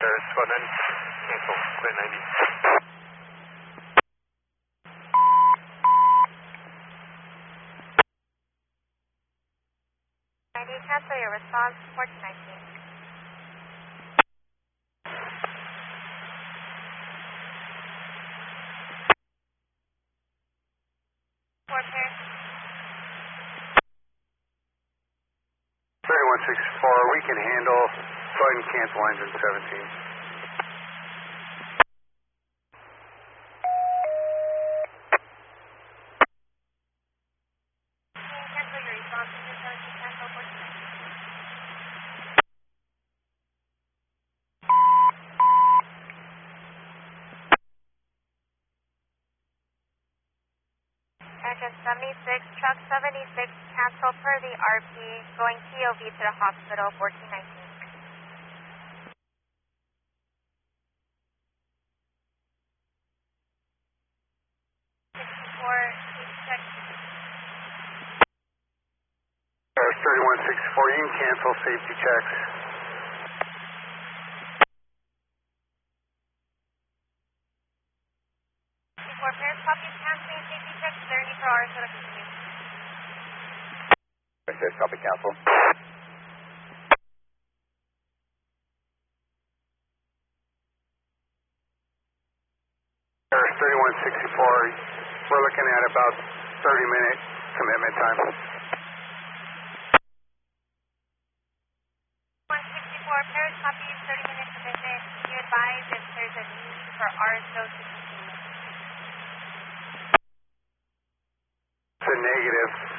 Squad 90, cancel, clear 90. 90, cancel your response, 1419. 4 pairs. 3164, we can handle, go ahead and cancel engine 17. Cancel your response, engine 17, cancel 1419. Engine 76, truck 76, cancel per the RP, going TOV to the hospital, 1419. 64, check. 3164, you can cancel safety checks. 64 pairs, copy, canceling safety checks, 34 hours to the continue. Okay, copy, cancel. Paris 3164, we're looking at about 30-minute commitment time. 164 pairs, copy, 30-minute commitment. Be advised if there's a need for RSO to continue. It's a negative.